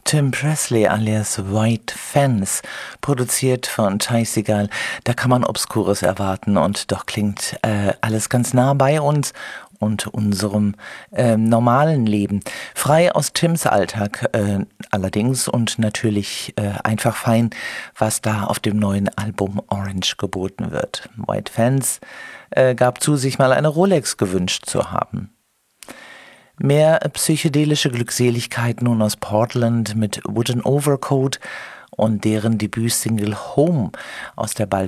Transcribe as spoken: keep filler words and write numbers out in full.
Tim Presley alias White Fence, produziert von Ty Segall. Da kann man Obskures erwarten und doch klingt äh, alles ganz nah bei uns und unserem äh, normalen Leben. Frei aus Tims Alltag äh, allerdings und natürlich äh, einfach fein, was da auf dem neuen Album Orange geboten wird. White Fence äh, gab zu, sich mal eine Rolex gewünscht zu haben. Mehr psychedelische Glückseligkeit nun aus Portland mit Wooden Overcoat und deren Debütsingle Home aus der bald